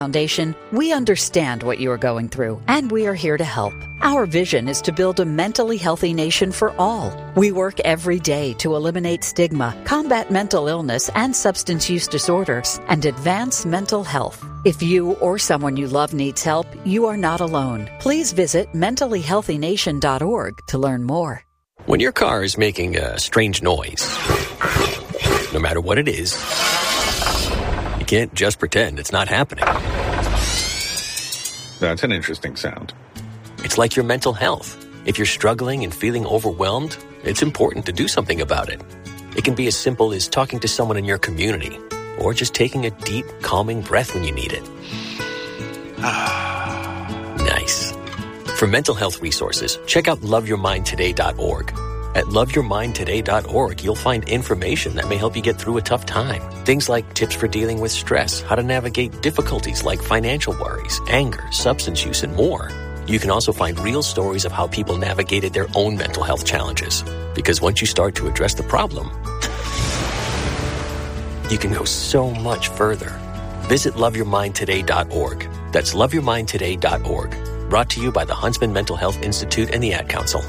Foundation, we understand what you are going through, and we are here to help. Our vision is to build a mentally healthy nation for all. We work every day to eliminate stigma, combat mental illness and substance use disorders, and advance mental health. If you or someone you love needs help, you are not alone. Please visit mentallyhealthynation.org to learn more. When your car is making a strange noise, no matter what it is, you can't just pretend it's not happening. That's an interesting sound. It's like your mental health. If you're struggling and feeling overwhelmed, it's important to do something about it. It can be as simple as talking to someone in your community, or just taking a deep, calming breath when you need it. Nice. For mental health resources, check out loveyourmindtoday.org. At loveyourmindtoday.org, you'll find information that may help you get through a tough time. Things like tips for dealing with stress, how to navigate difficulties like financial worries, anger, substance use, and more. You can also find real stories of how people navigated their own mental health challenges. Because once you start to address the problem, you can go so much further. Visit loveyourmindtoday.org. That's loveyourmindtoday.org. Brought to you by the Huntsman Mental Health Institute and the Ad Council.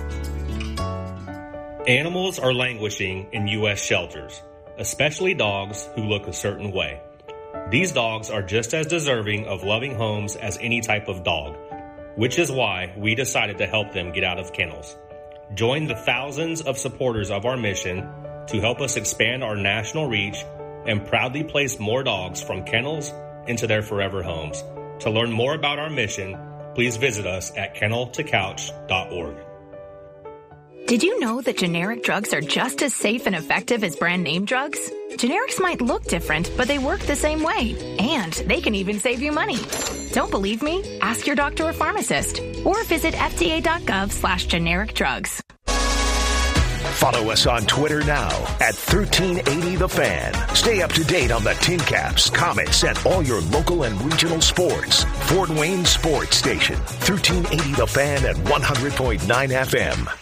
Animals are languishing in U.S. shelters, especially dogs who look a certain way. These dogs are just as deserving of loving homes as any type of dog, which is why we decided to help them get out of kennels. Join the thousands of supporters of our mission to help us expand our national reach and proudly place more dogs from kennels into their forever homes. To learn more about our mission, please visit us at kenneltocouch.org. Did you know that generic drugs are just as safe and effective as brand name drugs? Generics might look different, but they work the same way. And they can even save you money. Don't believe me? Ask your doctor or pharmacist. Or visit fda.gov/generic drugs. Follow us on Twitter now at 1380TheFan. Stay up to date on the Tin Caps, Comets, and all your local and regional sports. Fort Wayne Sports Station, 1380 The Fan at 100.9 FM.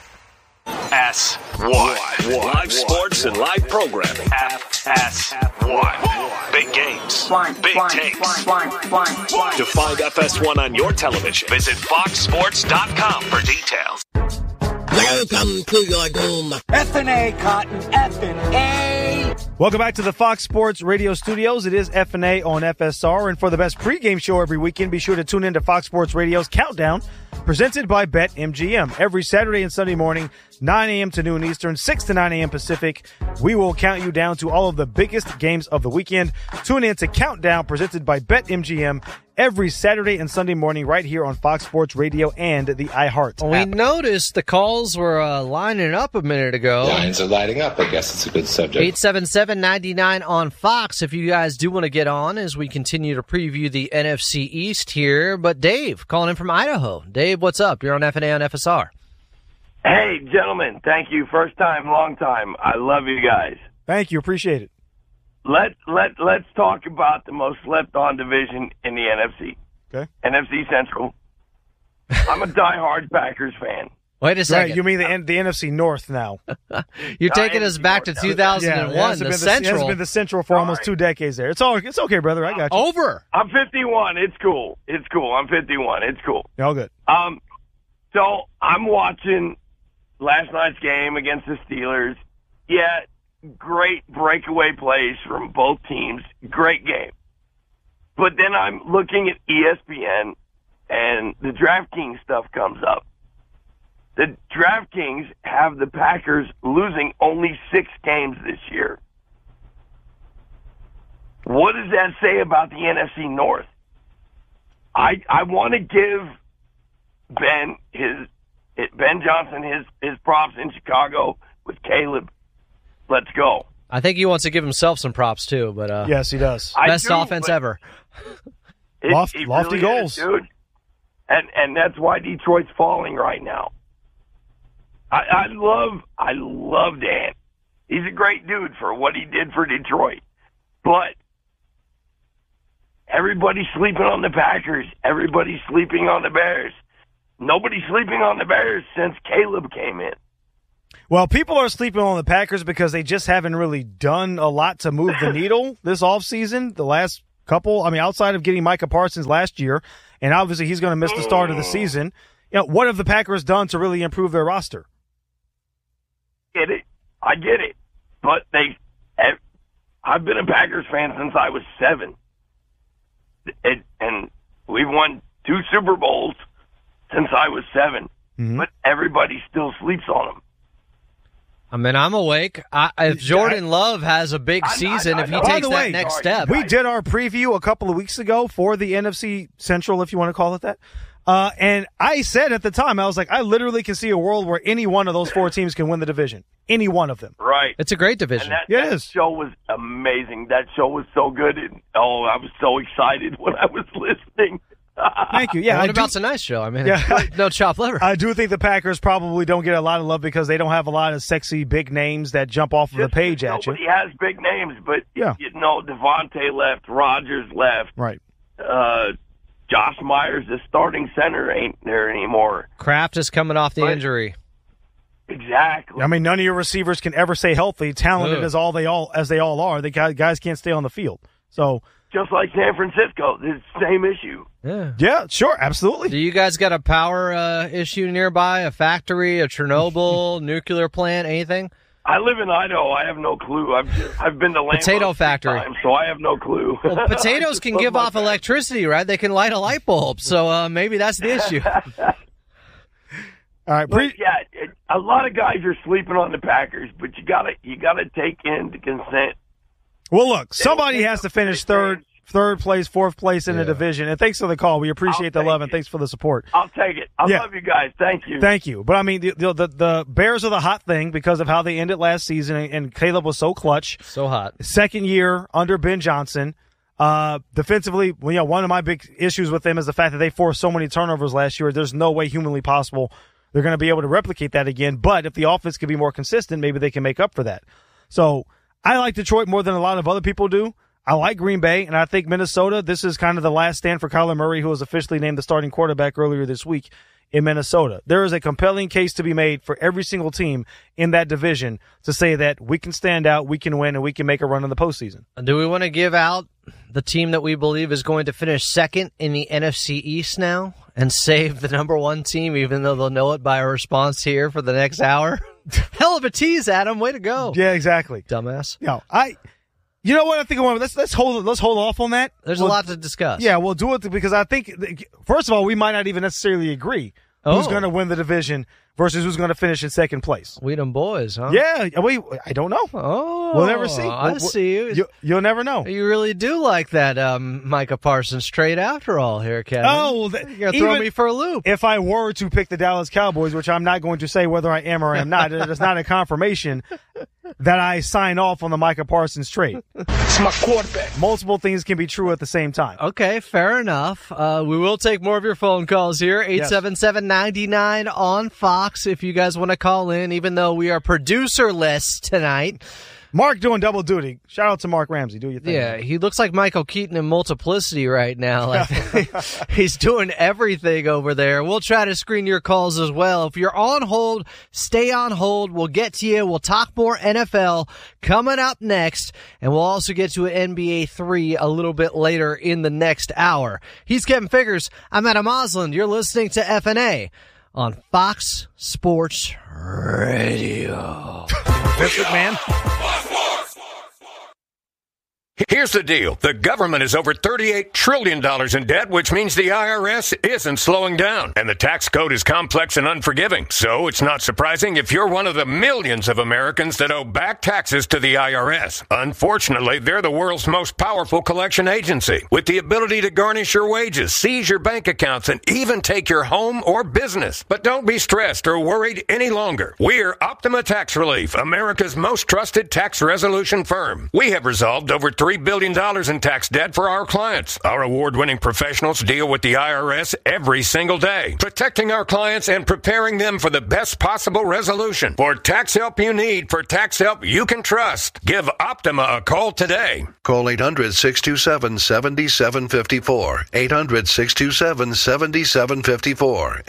FS1. Live sports and live programming. FS1. Big games. Big takes. To find FS1 on your television, visit foxsports.com for details. Welcome to your doom. F&A, Cotton. F&A. Welcome back to the Fox Sports Radio Studios. It is F&A on FSR. And for the best pregame show every weekend, be sure to tune in to Fox Sports Radio's Countdown, presented by BetMGM. Every Saturday and Sunday morning, 9 a.m. to noon Eastern, 6 to 9 a.m. Pacific, we will count you down to all of the biggest games of the weekend. Tune in to Countdown, presented by BetMGM, every Saturday and Sunday morning right here on Fox Sports Radio and the iHeart app. We noticed the calls were lining up a minute ago. Lines are lighting up. I guess it's a good subject. 877-99 on Fox if you guys do want to get on as we continue to preview the NFC East here. But Dave, calling in from Idaho. Dave, what's up? You're on F&A on FSR. Hey, gentlemen. Thank you. First time, long time. I love you guys. Thank you. Appreciate it. Let's talk about the most slept-on division in the NFC. Okay. NFC Central. I'm a diehard Packers fan. Wait a second. Right, you mean the NFC North now? You're taking us back to 2001. The Central. It has been the Central for almost 2 decades there. It's okay, brother. I got you. Over. I'm 51. It's cool. I'm 51. It's cool. All good. So I'm watching last night's game against the Steelers. Yeah, great breakaway plays from both teams. Great game. But then I'm looking at ESPN, and the DraftKings stuff comes up. The DraftKings have the Packers losing only 6 games this year. What does that say about the NFC North? I want to give Ben Johnson his props in Chicago with Caleb. Let's go. I think he wants to give himself some props too, but yes, he does. Best offense ever. Lofty really goals, is, dude. And that's why Detroit's falling right now. I love Dan. He's a great dude for what he did for Detroit. But everybody's sleeping on the Packers. Everybody's sleeping on the Bears. Nobody's sleeping on the Bears since Caleb came in. Well, people are sleeping on the Packers because they just haven't really done a lot to move the needle this offseason, the last outside of getting Micah Parsons last year, and obviously he's going to miss the start of the season. What have the Packers done to really improve their roster? Get it. I get it. But I've been a Packers fan since I was 7. And we've won 2 Super Bowls since I was 7. Mm-hmm. But everybody still sleeps on them. I mean, I'm awake. If Jordan Love has a big season, if he takes that next step. We did our preview a couple of weeks ago for the NFC Central, if you want to call it that. And I said at the time, I was like, I literally can see a world where any one of those 4 teams can win the division. Any one of them. Right. It's a great division. And that show was amazing. That show was so good. I was so excited when I was listening. Thank you. Yeah, what about tonight's show? I mean, no chopped liver. I do think the Packers probably don't get a lot of love because they don't have a lot of sexy big names that jump off of the page at you. Nobody has big names, but Devontae left, Rodgers left. Right. Josh Myers, the starting center, ain't there anymore. Kraft is coming off the injury. Exactly. I mean, none of your receivers can ever stay healthy, talented as they all are. The guys can't stay on the field. So just like San Francisco, it's the same issue. Yeah, sure, absolutely. Do you guys got a power issue nearby? A factory, a Chernobyl, nuclear plant, anything? I live in Idaho. I have no clue. I've been to potato factory, so I have no clue. Well, potatoes can give off electricity, right? They can light a light bulb, so maybe that's the issue. All right, a lot of guys are sleeping on the Packers, but you gotta take into consent. Well, look, somebody has to finish third place, 4th place in the division. And thanks for the call. We appreciate the love and thanks for the support. I'll take it. I love you guys. Thank you. Thank you. But I mean, the Bears are the hot thing because of how they ended last season, and Caleb was so clutch, so hot. Second year under Ben Johnson. Defensively, one of my big issues with them is the fact that they forced so many turnovers last year. There's no way humanly possible they're going to be able to replicate that again. But if the offense can be more consistent, maybe they can make up for that. So I like Detroit more than a lot of other people do. I like Green Bay, and I think Minnesota, this is kind of the last stand for Kyler Murray, who was officially named the starting quarterback earlier this week in Minnesota. There is a compelling case to be made for every single team in that division to say that we can stand out, we can win, and we can make a run in the postseason. Do we want to give out the team that we believe is going to finish second in the NFC East now and save the number 1 team, even though they'll know it by a response here for the next hour? Hell of a tease, Adam. Way to go. Yeah, exactly. Dumbass. You know what I think? Let's hold off on that. There's a lot to discuss. Yeah, we'll do it because I think, first of all, we might not even necessarily agree who's going to win the division versus who's going to finish in second place. We them boys, huh? Yeah, I don't know. Oh, we'll never see. I see you. You'll never know. You really do like that Micah Parsons trade after all here, Kevin. Oh, you're going to throw me for a loop. If I were to pick the Dallas Cowboys, which I'm not going to say whether I am or am not, it's not a confirmation that I sign off on the Micah Parsons trade. It's my quarterback. Multiple things can be true at the same time. Okay, fair enough. We will take more of your phone calls here. 877-99 on Fox if you guys want to call in, even though we are producer-less tonight. Mark doing double duty. Shout out to Mark Ramsey. Do your thing. Yeah, he looks like Michael Keaton in Multiplicity right now. Like, he's doing everything over there. We'll try to screen your calls as well. If you're on hold, stay on hold. We'll get to you. We'll talk more NFL coming up next, and we'll also get to an NBA 3 a little bit later in the next hour. He's Kevin Figures. I'm Adam Osland. You're listening to FNA on Fox Sports Radio. Vince McMahon. Here's the deal. The government is over $38 trillion in debt, which means the IRS isn't slowing down. And the tax code is complex and unforgiving. So it's not surprising if you're one of the millions of Americans that owe back taxes to the IRS. Unfortunately, they're the world's most powerful collection agency, with the ability to garnish your wages, seize your bank accounts, and even take your home or business. But don't be stressed or worried any longer. We're Optima Tax Relief, America's most trusted tax resolution firm. We have resolved over $3 billion in tax debt for our clients. Our award-winning professionals deal with the IRS every single day, protecting our clients and preparing them for the best possible resolution. For tax help you need, for tax help you can trust, give Optima a call today. Call 800-627-7754. 800-627-7754.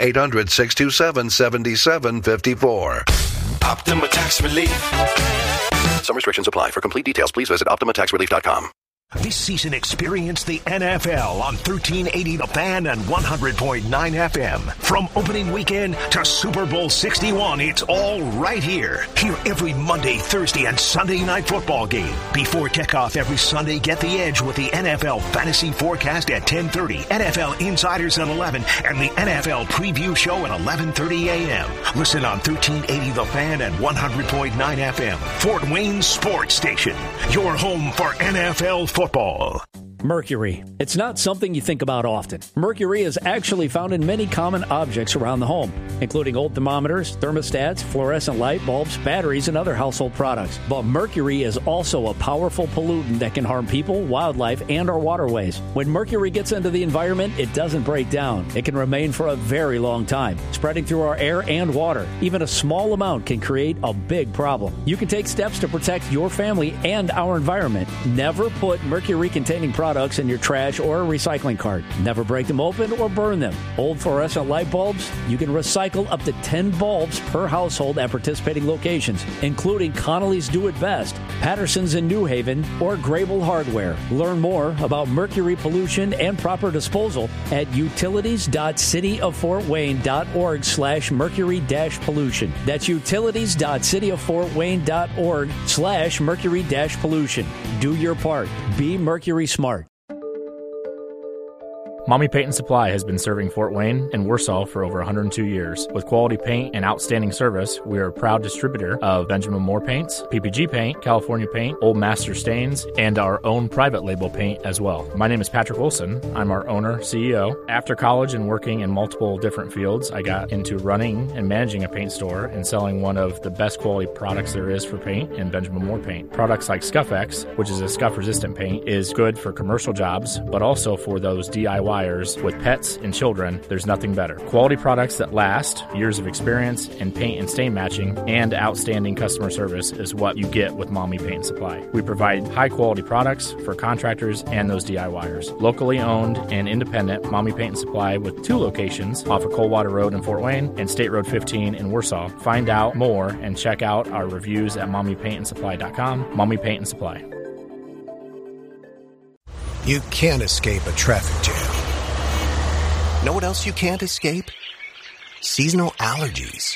800-627-7754. Optima Tax Relief. Some restrictions apply. For complete details, please visit OptimaTaxRelief.com. This season, experience the NFL on 1380 The Fan and 100.9 FM. From opening weekend to Super Bowl 61, it's all right here. Hear every Monday, Thursday, and Sunday night football game. Before kickoff every Sunday, get the edge with the NFL Fantasy Forecast at 10:30, NFL Insiders at 11, and the NFL Preview Show at 11:30 a.m. Listen on 1380 The Fan and 100.9 FM. Fort Wayne Sports Station, your home for NFL football. Mercury. It's not something you think about often. Mercury is actually found in many common objects around the home, including old thermometers, thermostats, fluorescent light bulbs, batteries, and other household products. But mercury is also a powerful pollutant that can harm people, wildlife, and our waterways. When mercury gets into the environment, it doesn't break down. It can remain for a very long time, spreading through our air and water. Even a small amount can create a big problem. You can take steps to protect your family and our environment. Never put mercury-containing products in your trash or recycling cart. Never break them open or burn them. Old fluorescent light bulbs, you can recycle up to 10 bulbs per household at participating locations, including Connolly's Do It Best, Patterson's in New Haven, or Grable Hardware. Learn more about mercury pollution and proper disposal at utilities.cityoffortwayne.org/mercury-pollution. That's utilities.cityoffortwayne.org/mercury-pollution. Do your part. Be Mercury Smart. Mommy Paint and Supply has been serving Fort Wayne and Warsaw for over 102 years. With quality paint and outstanding service, we are a proud distributor of Benjamin Moore paints, PPG paint, California paint, Old Master stains, and our own private label paint as well. My name is Patrick Wilson. I'm our owner, CEO. After college and working in multiple different fields, I got into running and managing a paint store and selling one of the best quality products there is for paint in Benjamin Moore paint. Products like Scuff-X, which is a scuff-resistant paint, is good for commercial jobs, but also for those DIY with pets and children. There's nothing better. Quality products that last, years of experience in paint and stain matching, and outstanding customer service is what you get with Mommy Paint and Supply. We provide high quality products for contractors and those DIYers. Locally owned and independent Mommy Paint and Supply with 2 locations off of Coldwater Road in Fort Wayne and State Road 15 in Warsaw. Find out more and check out our reviews at mommypaintandsupply.com. Mommy Paint and Supply. You can't escape a traffic jam. Know what else you can't escape? Seasonal allergies.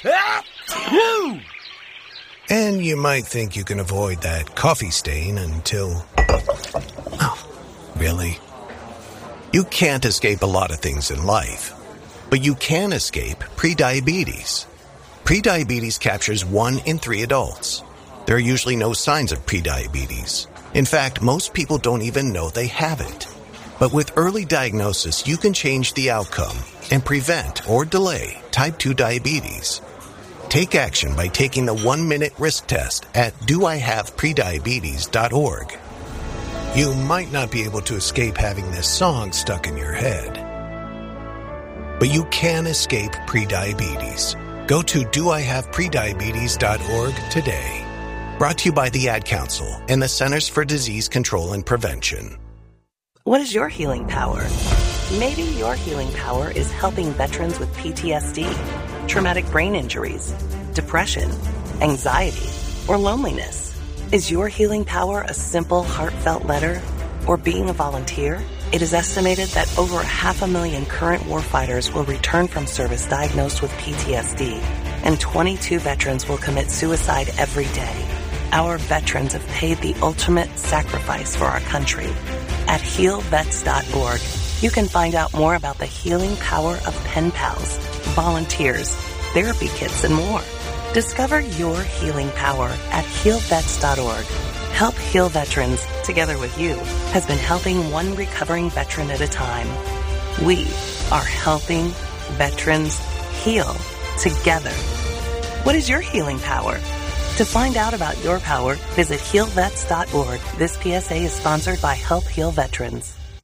And you might think you can avoid that coffee stain until... Oh, really? You can't escape a lot of things in life, but you can escape prediabetes. Prediabetes captures 1 in 3 adults. There are usually no signs of prediabetes. In fact, most people don't even know they have it. But with early diagnosis, you can change the outcome and prevent or delay type 2 diabetes. Take action by taking the 1-minute risk test at doihaveprediabetes.org. You might not be able to escape having this song stuck in your head, but you can escape prediabetes. Go to doihaveprediabetes.org today. Brought to you by the Ad Council and the Centers for Disease Control and Prevention. What is your healing power? Maybe your healing power is helping veterans with PTSD, traumatic brain injuries, depression, anxiety, or loneliness. Is your healing power a simple, heartfelt letter or being a volunteer? It is estimated that over 500,000 current warfighters will return from service diagnosed with PTSD, and 22 veterans will commit suicide every day. Our veterans have paid the ultimate sacrifice for our country. At healvets.org, you can find out more about the healing power of pen pals, volunteers, therapy kits, and more. Discover your healing power at healvets.org. Help Heal Veterans, together with you, has been helping one recovering veteran at a time. We are helping veterans heal together. What is your healing power? To find out about your power, visit healvets.org. This PSA is sponsored by Help Heal Veterans.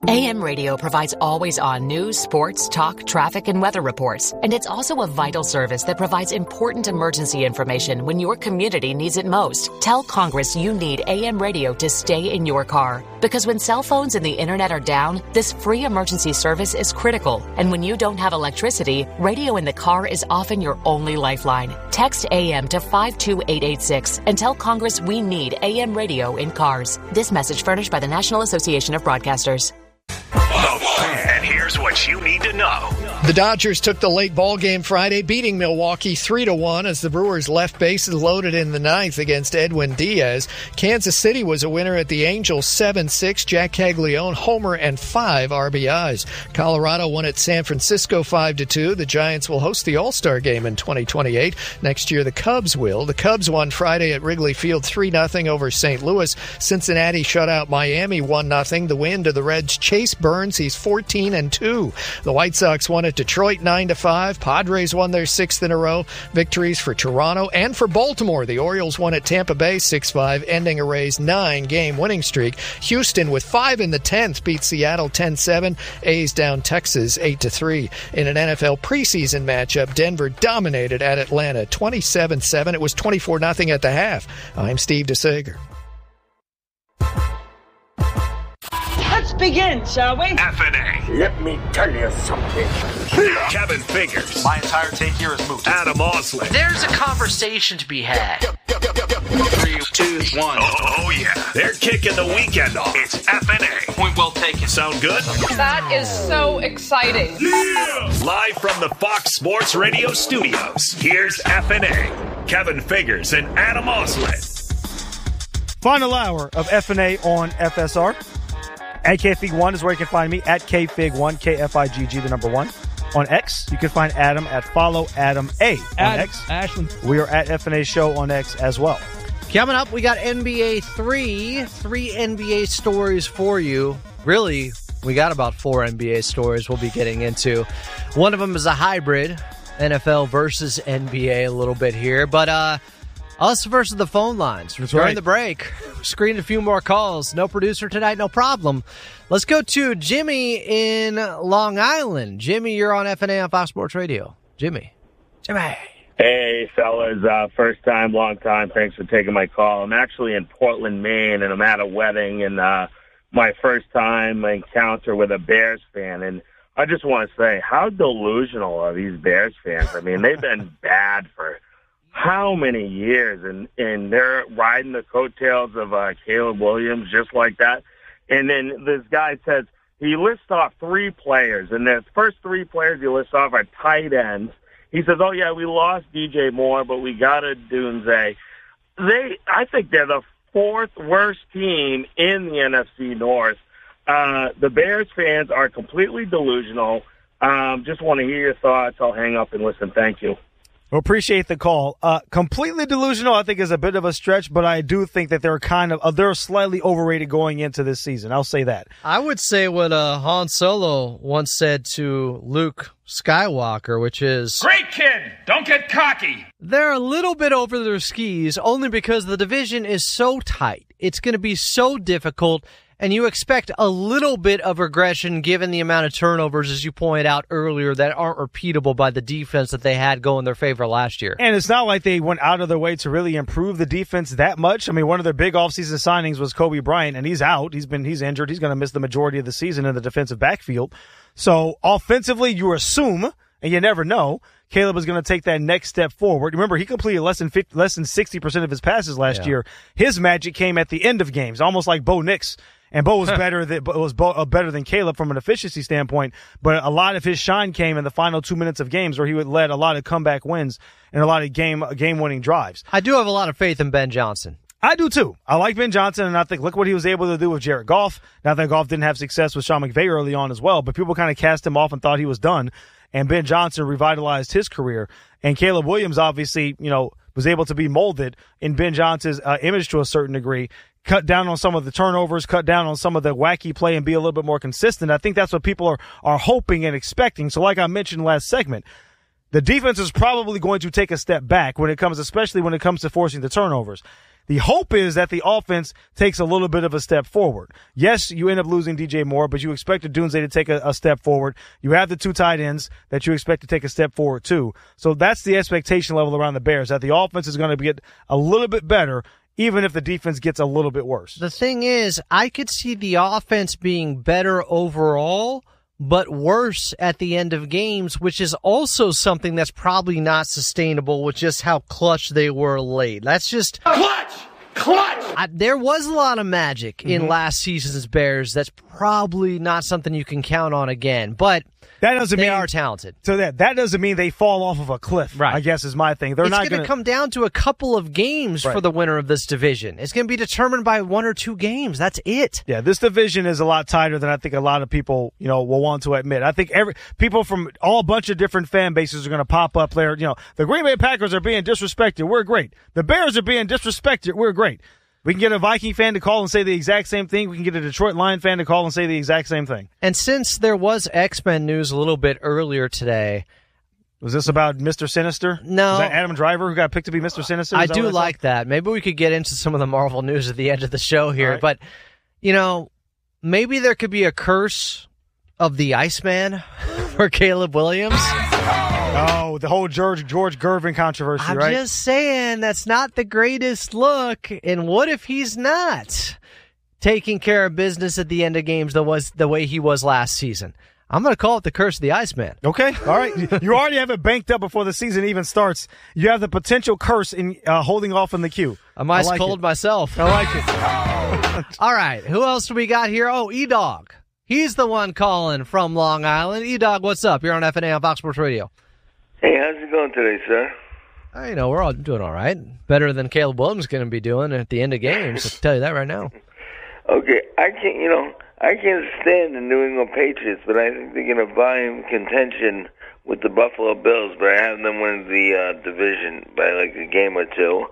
AM radio provides always-on news, sports, talk, traffic, and weather reports. And it's also a vital service that provides important emergency information when your community needs it most. Tell Congress you need AM radio to stay in your car. Because when cell phones and the internet are down, this free emergency service is critical. And when you don't have electricity, radio in the car is often your only lifeline. Text AM to 52886 and tell Congress we need AM radio in cars. This message furnished by the National Association of Broadcasters. And here's what you need to know. The Dodgers took the late ball game Friday, beating Milwaukee 3-1 as the Brewers left bases loaded in the ninth against Edwin Diaz. Kansas City was a winner at the Angels 7-6. Jack Caglione, homer, and 5 RBIs. Colorado won at San Francisco 5-2. The Giants will host the All-Star game in 2028. Next year, the Cubs will. The Cubs won Friday at Wrigley Field 3-0 over St. Louis. Cincinnati shut out Miami 1-0. The win to the Reds' Chase Burns. He's 14-2. The White Sox won at Detroit 9-5. Padres won their 6th in a row. Victories for Toronto and for Baltimore. The Orioles won at Tampa Bay 6-5, ending a Rays 9-game winning streak. Houston, with 5 in the 10th, beat Seattle 10-7. A's down Texas 8-3. In an NFL preseason matchup, Denver dominated at Atlanta 27-7. It was 24-0 at the half. I'm Steve DeSager. Let's begin, shall we? FNA. Let me tell you something. Kevin Figures. My entire take here is moot. Adam Osley. There's a conversation to be had. 3, 2, 1. Oh, yeah. They're kicking the weekend off. It's FNA. Point well taken. Sound good? That is so exciting. Yeah! Live from the Fox Sports Radio studios, here's FNA. Kevin Figures and Adam Osley. Final hour of FNA on FSR. At KFig1 is where you can find me, at KFig1, KFIGG, the number 1. On X, you can find Adam at Follow Adam A on X. Ashland. We are at FNA Show on X as well. Coming up, we got NBA 3 NBA stories for you. Really, we got about 4 NBA stories we'll be getting into. One of them is a hybrid, NFL versus NBA a little bit here. But us versus the phone lines. During the break, screened a few more calls. No producer tonight, no problem. Let's go to Jimmy in Long Island. Jimmy, you're on FNA on Fox Sports Radio. Jimmy. Hey, fellas. First time, long time. Thanks for taking my call. I'm actually in Portland, Maine, and I'm at a wedding, and my first time encounter with a Bears fan. And I just want to say, how delusional are these Bears fans? I mean, they've been bad for how many years, and they're riding the coattails of Caleb Williams just like that. And then this guy says, he lists off 3 players, and the first 3 players he lists off are tight ends. He says, oh, yeah, we lost DJ Moore, but we got a Dunze. I think they're the 4th worst team in the NFC North. The Bears fans are completely delusional. Just want to hear your thoughts. I'll hang up and listen. Thank you. Well, appreciate the call. Completely delusional, I think, is a bit of a stretch, but I do think that they're slightly overrated going into this season. I'll say that. I would say what Han Solo once said to Luke Skywalker, which is, great kid, don't get cocky. They're a little bit over their skis only because the division is so tight. It's going to be so difficult. And you expect a little bit of regression given the amount of turnovers, as you pointed out earlier, that aren't repeatable by the defense that they had go in their favor last year. And it's not like they went out of their way to really improve the defense that much. I mean, one of their big offseason signings was Kobe Bryant, and he's out. He's injured. He's going to miss the majority of the season in the defensive backfield. So offensively, you assume, and you never know, Caleb is going to take that next step forward. Remember, he completed less than 60% of his passes last year. His magic came at the end of games, almost like Bo Nix. And Bo was better than Caleb from an efficiency standpoint, but a lot of his shine came in the final 2 minutes of games where he would lead a lot of comeback wins and a lot of game-winning drives. I do have a lot of faith in Ben Johnson. I do too. I like Ben Johnson, and I think look what he was able to do with Jared Goff. Now that Goff didn't have success with Sean McVay early on as well, but people kind of cast him off and thought he was done. And Ben Johnson revitalized his career. And Caleb Williams obviously, was able to be molded in Ben Johnson's image to a certain degree. Cut down on some of the turnovers, cut down on some of the wacky play, and be a little bit more consistent. I think that's what people are hoping and expecting. So like I mentioned last segment, the defense is probably going to take a step back especially when it comes to forcing the turnovers. The hope is that the offense takes a little bit of a step forward. Yes, you end up losing DJ Moore, but you expect Dunze to take a step forward. You have the 2 tight ends that you expect to take a step forward too. So that's the expectation level around the Bears, that the offense is going to get a little bit better, even if the defense gets a little bit worse. The thing is, I could see the offense being better overall, but worse at the end of games, which is also something that's probably not sustainable with just how clutch they were late. That's just... Clutch! There was a lot of magic in last season's Bears. That's probably not something you can count on again, but that doesn't they mean, are talented. So that doesn't mean they fall off of a cliff, right? I guess is my thing. They're it's not going to come down to a couple of games for the winner of this division. It's going to be determined by 1 or 2 games. That's it. Yeah, this division is a lot tighter than I think a lot of people, will want to admit. I think people from a bunch of different fan bases are going to pop up there. The Green Bay Packers are being disrespected. We're great. The Bears are being disrespected. We're great. We can get a Viking fan to call and say the exact same thing. We can get a Detroit Lion fan to call and say the exact same thing. And since there was X-Men news a little bit earlier today. Was this about Mr. Sinister? No. Is that Adam Driver who got picked to be Mr. Sinister? I do like that. Maybe we could get into some of the Marvel news at the end of the show here. Right. But, maybe there could be a curse of the Iceman for Caleb Williams. Oh, the whole George Gervin controversy, right? I'm just saying that's not the greatest look. And what if he's not taking care of business at the end of games the way he was last season? I'm going to call it the curse of the Iceman. Okay, all right. You already have it banked up before the season even starts. You have the potential curse in holding off in the queue. I'm ice cold myself. I like it. All right, who else do we got here? Oh, E-Dog. He's the one calling from Long Island. E-Dog, what's up? You're on FNA on Fox Sports Radio. Hey, how's it going today, sir? We're all doing all right. Better than Caleb Williams going to be doing at the end of games. I'll tell you that right now. Okay, I can't stand the New England Patriots, but I think they're going to buy in contention with the Buffalo Bills, but I have them win the division by like a game or 2.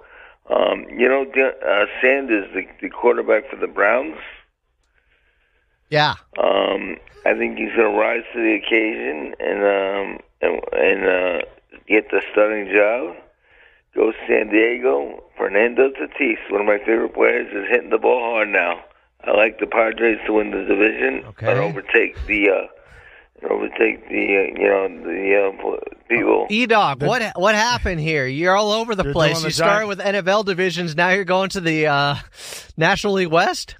Sanders, the quarterback for the Browns. Yeah. I think he's going to rise to the occasion and get the starting job. Go San Diego. Fernando Tatis, one of my favorite players, is hitting the ball hard now. I like the Padres to win the division. Okay. And overtake the people. E-Dog, what happened here? You're all over the place. You started with NFL divisions. Now you're going to the National League West.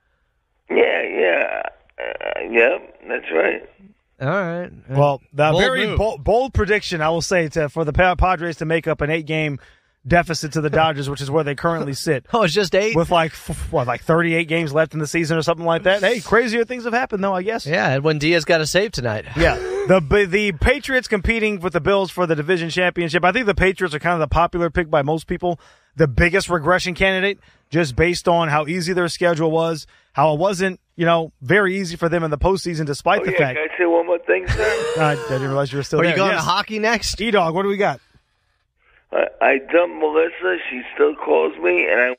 Yep, that's right. All right. Well, the bold very bold prediction, I will say, for the Padres to make up an 8-game deficit to the Dodgers, which is where they currently sit. Oh, it's just 8? With like 38 games left in the season or something like that. Hey, crazier things have happened, though, I guess. Yeah, Edwin Diaz got a save tonight. Yeah. The Patriots competing with the Bills for the division championship. I think the Patriots are kind of the popular pick by most people. The biggest regression candidate, just based on how easy their schedule was, how it wasn't, very easy for them in the postseason, despite the fact. Can I say one more thing, sir? I didn't realize you were still there. Are you going to hockey next? E-Dog, what do we got? I dumped Melissa. She still calls me, and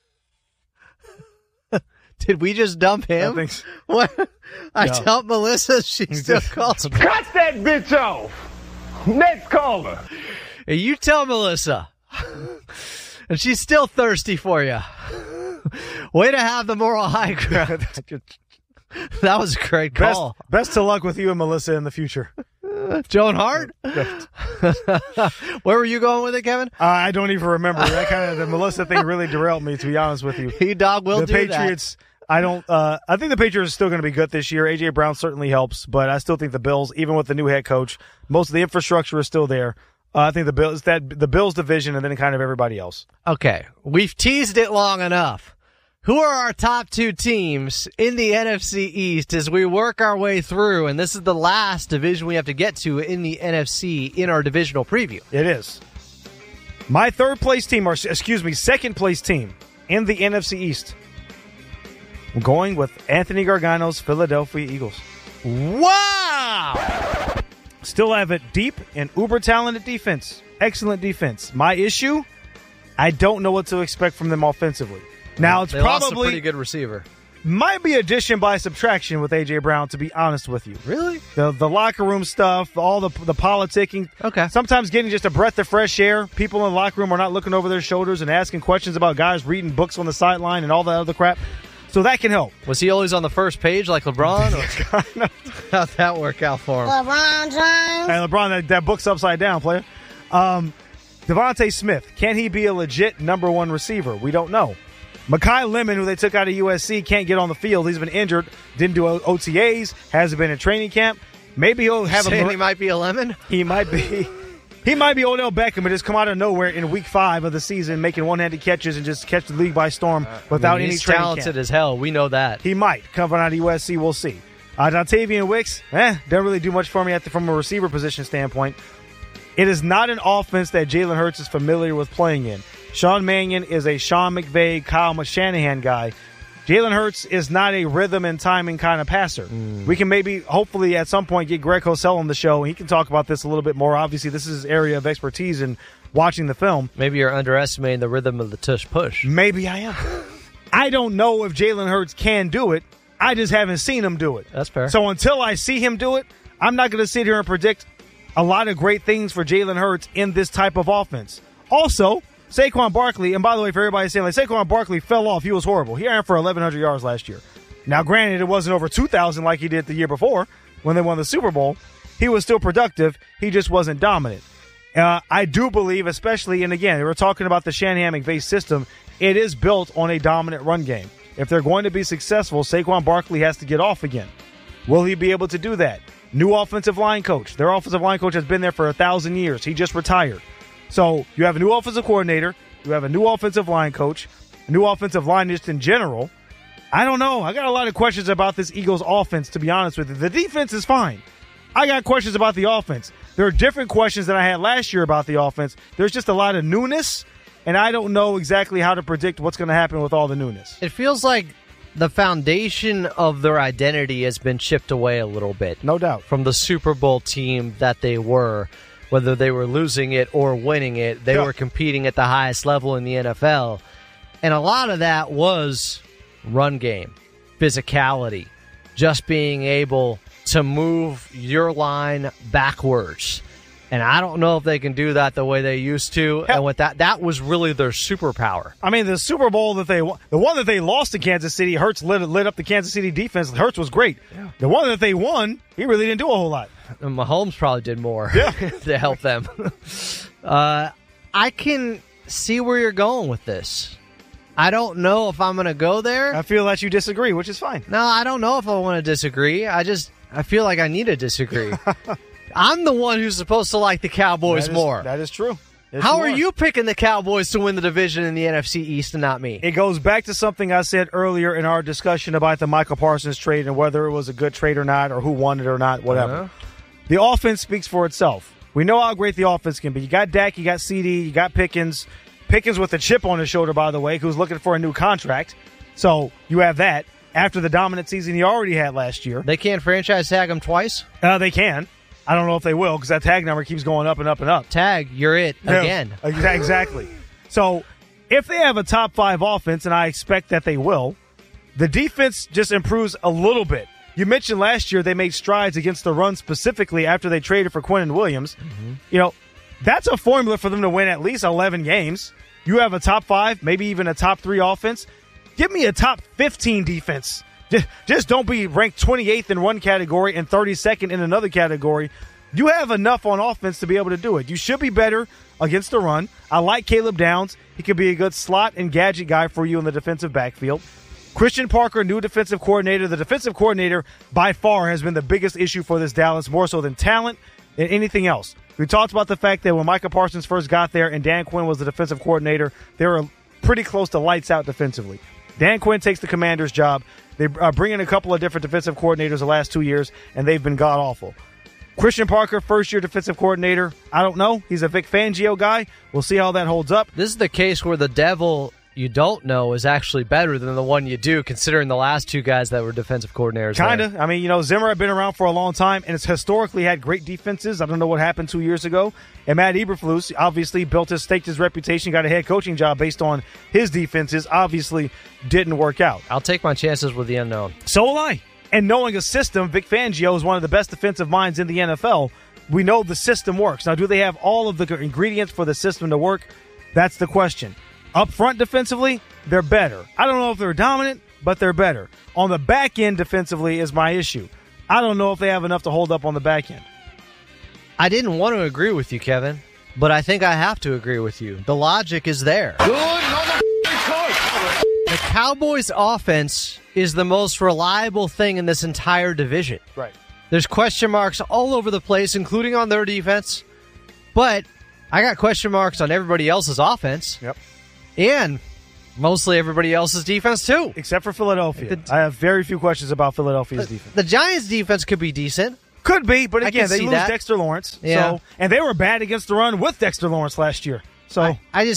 Did we just dump him? I think so. What? I dumped Melissa. She still calls me. Cut that bitch off. Next caller. Hey, you tell Melissa. And she's still thirsty for you. Way to have the moral high ground. That was a great call. Best of luck with you and Melissa in the future. Joan Hart? Where were you going with it, Kevin? I don't even remember. The Melissa thing really derailed me, to be honest with you. E-Dog will do that. The Patriots, I think the Patriots are still going to be good this year. A.J. Brown certainly helps, but I still think the Bills, even with the new head coach, most of the infrastructure is still there. I think the Bills division and then kind of everybody else. Okay. We've teased it long enough. Who are our top 2 teams in the NFC East as we work our way through? And this is the last division we have to get to in the NFC in our divisional preview. It is. My second place team in the NFC East. I'm going with Anthony Gargano's Philadelphia Eagles. Wow! Still have it deep and uber talented defense. Excellent defense. My issue, I don't know what to expect from them offensively. Now, it's they probably lost a pretty good receiver. Might be addition by subtraction with A.J. Brown, to be honest with you. Really? The locker room stuff, all the politicking. Okay. Sometimes getting just a breath of fresh air. People in the locker room are not looking over their shoulders and asking questions about guys reading books on the sideline and all that other crap. So that can help. Was he always on the first page like LeBron? Or how'd that work out for him? LeBron James. Hey, LeBron, that book's upside down, player. Devontae Smith, can he be a legit number one receiver? We don't know. Mekhi Lemon, who they took out of USC, can't get on the field. He's been injured, didn't do OTAs, hasn't been in training camp. Maybe he'll have he might be a Lemon? He might be. He might be Odell Beckham and just come out of nowhere in week 5 of the season, making one-handed catches and just catch the league by storm without any he's training talented camp. as hell. We know that. He might. Coming out of USC, we'll see. Dontavian Wicks, doesn't really do much for me from a receiver position standpoint. It is not an offense that Jalen Hurts is familiar with playing in. Sean Mannion is a Sean McVay, Kyle Shanahan guy. Jalen Hurts is not a rhythm and timing kind of passer. We can maybe, hopefully, at some point get Greg Cosell on the show, and he can talk about this a little bit more. Obviously, this is his area of expertise in watching the film. Maybe you're underestimating the rhythm of the tush push. Maybe I am. I don't know if Jalen Hurts can do it. I just haven't seen him do it. That's fair. So until I see him do it, I'm not going to sit here and predict a lot of great things for Jalen Hurts in this type of offense. Also, Saquon Barkley, and by the way, for everybody saying, like, Saquon Barkley fell off. He was horrible. He ran for 1,100 yards last year. Now, granted, it wasn't over 2,000 like he did the year before when they won the Super Bowl. He was still productive. He just wasn't dominant. I do believe, especially, and again, we're talking about the Shanahan-McVay system, it is built on a dominant run game. If they're going to be successful, Saquon Barkley has to get off again. Will he be able to do that? New offensive line coach. Their offensive line coach has been there for 1,000 years. He just retired. So you have a new offensive coordinator. You have a new offensive line coach. A new offensive line just in general. I don't know. I got a lot of questions about this Eagles offense, to be honest with you. The defense is fine. I got questions about the offense. There are different questions than I had last year about the offense. There's just a lot of newness, and I don't know exactly how to predict what's going to happen with all the newness. It feels like the foundation of their identity has been chipped away a little bit. No doubt. From the Super Bowl team that they were. Whether they were losing it or winning it, they were competing at the highest level in the NFL. And a lot of that was run game, physicality, just being able to move your line backwards. And I don't know if they can do that the way they used to. And with that was really their superpower. I mean, the Super Bowl that they won, the one that they lost to Kansas City, Hurts lit up the Kansas City defense. Hurts was great. Yeah. The one that they won, he really didn't do a whole lot. And Mahomes probably did more to help them. I can see where you're going with this. I don't know if I'm going to go there. I feel that you disagree, which is fine. No, I don't know if I want to disagree. I feel like I need to disagree. I'm the one who's supposed to like the Cowboys more. That is true. How are you picking the Cowboys to win the division in the NFC East and not me? It goes back to something I said earlier in our discussion about the Michael Parsons trade and whether it was a good trade or not, or who won it or not, whatever. The offense speaks for itself. We know how great the offense can be. You got Dak, you got CD, you got Pickens. Pickens with a chip on his shoulder, by the way, who's looking for a new contract. So you have that after the dominant season he already had last year. They can't franchise tag him twice? They can. I don't know if they will because that tag number keeps going up and up and up. Tag, you're it again. Exactly. So if they have a top 5 offense, and I expect that they will, the defense just improves a little bit. You mentioned last year they made strides against the run specifically after they traded for Quinnen Williams. Mm-hmm. You know, that's a formula for them to win at least 11 games. You have a top 5, maybe even a top 3 offense. Give me a top 15 defense. Just don't be ranked 28th in one category and 32nd in another category. You have enough on offense to be able to do it. You should be better against the run. I like Caleb Downs. He could be a good slot and gadget guy for you in the defensive backfield. Christian Parker, new defensive coordinator. The defensive coordinator, by far, has been the biggest issue for this Dallas, more so than talent than anything else. We talked about the fact that when Micah Parsons first got there and Dan Quinn was the defensive coordinator, they were pretty close to lights out defensively. Dan Quinn takes the Commander's job. They bring in a couple of different defensive coordinators the last 2 years, and they've been god-awful. Christian Parker, first-year defensive coordinator. I don't know. He's a Vic Fangio guy. We'll see how that holds up. This is the case where the devil you don't know is actually better than the one you do, considering the last two guys that were defensive coordinators. Kind of. I mean, Zimmer had been around for a long time, and it's historically had great defenses. I don't know what happened 2 years ago. And Matt Eberflus obviously staked his reputation, got a head coaching job based on his defenses. Obviously didn't work out. I'll take my chances with the unknown. So will I. And knowing a system, Vic Fangio is one of the best defensive minds in the NFL. We know the system works. Now, do they have all of the ingredients for the system to work? That's the question. Up front defensively, they're better. I don't know if they're dominant, but they're better. On the back end defensively is my issue. I don't know if they have enough to hold up on the back end. I didn't want to agree with you, Kevin, but I think I have to agree with you. The logic is there. The Cowboys' offense is the most reliable thing in this entire division. Right. There's question marks all over the place, including on their defense, but I got question marks on everybody else's offense. Yep. And mostly everybody else's defense, too. Except for Philadelphia. I have very few questions about Philadelphia's defense. The Giants' defense could be decent. Could be, but again, they lose Dexter Lawrence. Yeah. And they were bad against the run with Dexter Lawrence last year. So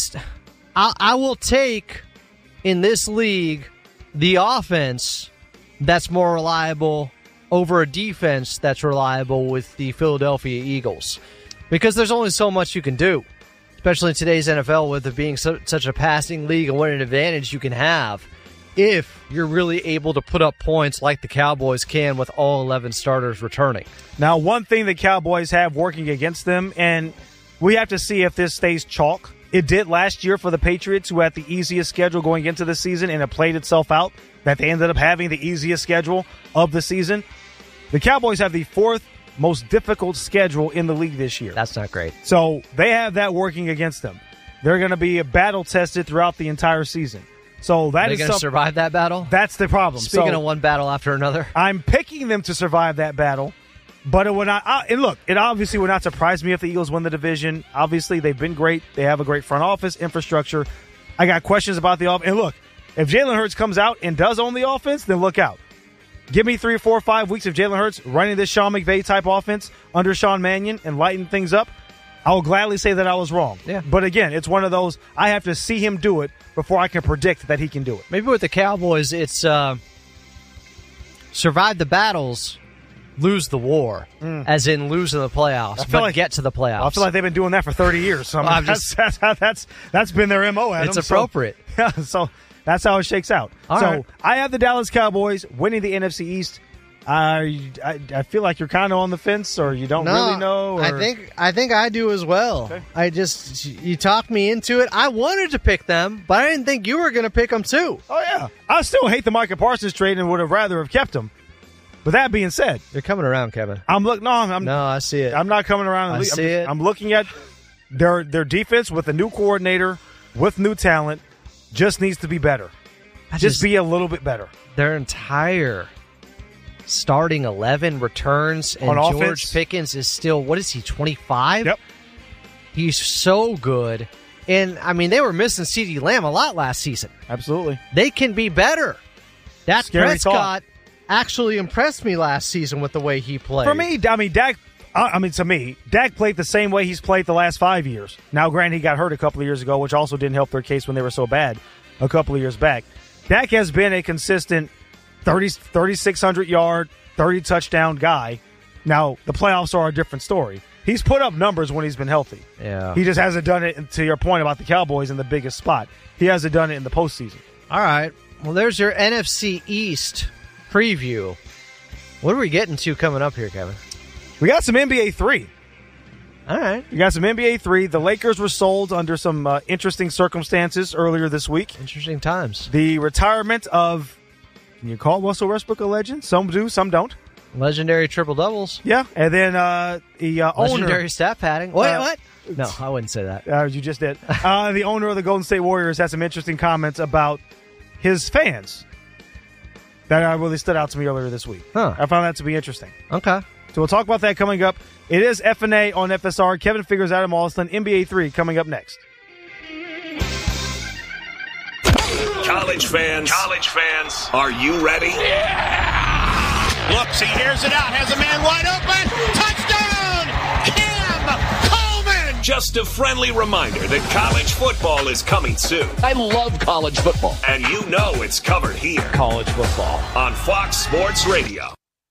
I will take, in this league, the offense that's more reliable over a defense that's reliable with the Philadelphia Eagles. Because there's only so much you can do, especially in today's NFL with it being such a passing league and what an advantage you can have if you're really able to put up points like the Cowboys can with all 11 starters returning. Now, one thing the Cowboys have working against them, and we have to see if this stays chalk. It did last year for the Patriots, who had the easiest schedule going into the season, and it played itself out that they ended up having the easiest schedule of the season. The Cowboys have the fourth most difficult schedule in the league this year. That's not great. So they have that working against them. They're going to be battle-tested throughout the entire season. So that is going to survive that battle? That's the problem. Speaking of one battle after another. I'm picking them to survive that battle, but it would not. And look, it obviously would not surprise me if the Eagles win the division. Obviously, they've been great. They have a great front office, infrastructure. I got questions about the offense. And look, if Jalen Hurts comes out and does own the offense, then look out. Give me 3 or 4 or 5 weeks of Jalen Hurts running this Sean McVay-type offense under Sean Mannion and lighting things up. I will gladly say that I was wrong. Yeah. But again, it's one of those, I have to see him do it before I can predict that he can do it. Maybe with the Cowboys, it's survive the battles, lose the war, as in lose in the playoffs, but get to the playoffs. I feel like they've been doing that for 30 years. So that's been their MO, Adam. It's appropriate. So that's how it shakes out. All right. I have the Dallas Cowboys winning the NFC East. I feel like you're kind of on the fence, or you don't really know. Or... I think I do as well. Okay. You talked me into it. I wanted to pick them, but I didn't think you were going to pick them too. Oh yeah, I still hate the Micah Parsons trade and would have rather have kept him. But that being said, you're coming around, Kevin. I see it. I'm not coming around. I see it. I'm looking at their defense with a new coordinator, with new talent. Just needs to be better. Just be a little bit better. Their entire starting 11 returns, and on George offense. Pickens is still, what is he, 25? Yep. He's so good. And, I mean, they were missing CeeDee Lamb a lot last season. Absolutely. They can be better. Dak Scary Prescott thought. actually impressed me last season with the way he played. For me, to me, Dak played the same way he's played the last 5 years. Now, granted, he got hurt a couple of years ago, which also didn't help their case when they were so bad a couple of years back. Dak has been a consistent 3,600-yard, 30-touchdown guy. Now, the playoffs are a different story. He's put up numbers when he's been healthy. Yeah. He just hasn't done it, to your point about the Cowboys, in the biggest spot. He hasn't done it in the postseason. All right. Well, there's your NFC East preview. What are we getting to coming up here, Kevin? We got some NBA 3. All right. We got some NBA 3. The Lakers were sold under some interesting circumstances earlier this week. Interesting times. The retirement of, can you call Russell Westbrook a legend? Some do, some don't. Legendary triple-doubles. Yeah, and then the owner. Legendary stat padding. Wait, what? No, I wouldn't say that. You just did. The owner of the Golden State Warriors had some interesting comments about his fans that really stood out to me earlier this week. Huh. I found that to be interesting. Okay. So we'll talk about that coming up. It is F&A on FSR. Kevin Figures, Adam Alston, NBA 3 coming up next. College fans, are you ready? Yeah! Looks, he hears it out, has a man wide open. Touchdown! Cam Coleman Just a friendly reminder that college football is coming soon. I love college football. And you know it's covered here. College football. On Fox Sports Radio.